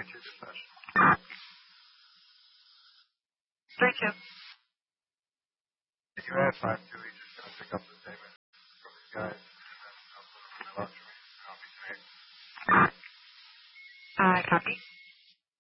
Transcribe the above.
Which is the first. 3-2. If you add 5-2, he's just going to pick up the payment from his guys. And then I'll put him in the lunch.